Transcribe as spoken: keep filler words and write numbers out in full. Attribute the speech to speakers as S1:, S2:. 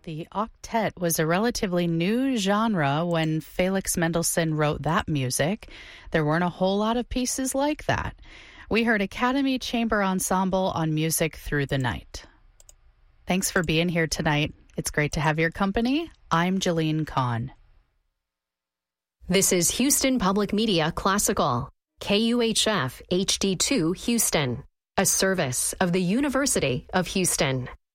S1: The octet was a relatively new genre when Felix Mendelssohn wrote that music. There weren't a whole lot of pieces like that. We heard Academy Chamber Ensemble on Music Through the Night. Thanks for being here tonight. It's great to have your company. I'm Jolene Kahn.
S2: This is Houston Public Media Classical, K U H F H D two Houston, a service of the University of Houston.